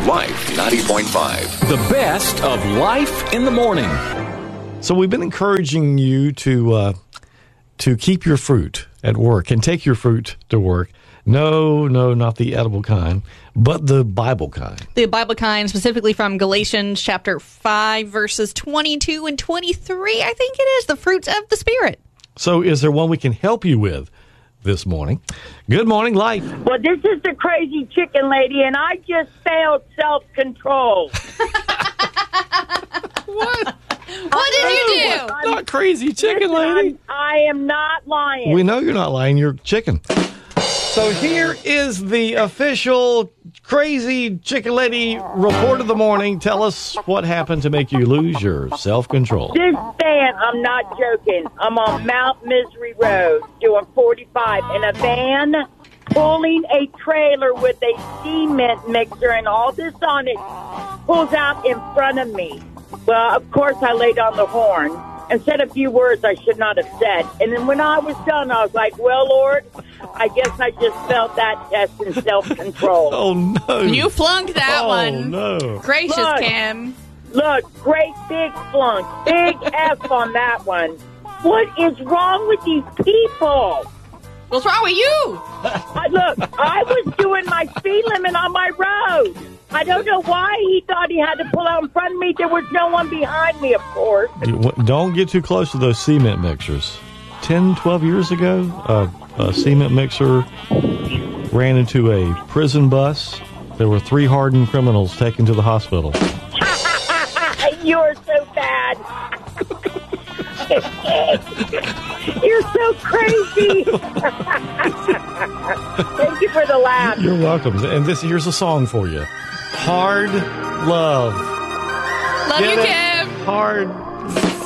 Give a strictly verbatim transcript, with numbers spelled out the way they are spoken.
Life ninety point five. The best of Life in the Morning. So we've been encouraging you to uh, to keep your fruit at work and take your fruit to work. No, no, not the edible kind, but the Bible kind. The Bible kind, specifically from Galatians chapter five, verses twenty-two and twenty-three, I think it is, the fruits of the Spirit. So is there one we can help you with this morning? Good morning, Life. Well, this is the crazy chicken lady, and I just failed self-control. What? What did you do? I'm not crazy chicken Listen, lady. I'm, I am not lying. We know you're not lying. You're chicken. So here is the official crazy chicken lady report of the morning. Tell us what happened to make you lose your self-control. This van, I'm not joking. I'm on Mount Misery Road doing forty-five in a van pulling a trailer with a cement mixer and all this on it pulls out in front of me. Well, of course, I laid on the horn and said a few words I should not have said. And then when I was done, I was like, well, Lord, I guess I just felt that test in self-control. Oh, no. You flunked that oh, one. no. Gracious, Look. Kim. Look, great big flunk. Big F on that one. What is wrong with these people? What's wrong with you? I, look, I was doing my speed limit on my road. I don't know why he thought he had to pull out in front of me. There was no one behind me, of course. You- Don't get too close to those cement mixers. ten, twelve years ago, uh, a cement mixer ran into a prison bus. There were three hardened criminals taken to the hospital. You're so bad. You're so crazy. Thank you for the laugh. You're welcome. And this here's a song for you. Hard Love. Love Get you, it? Kim. Hard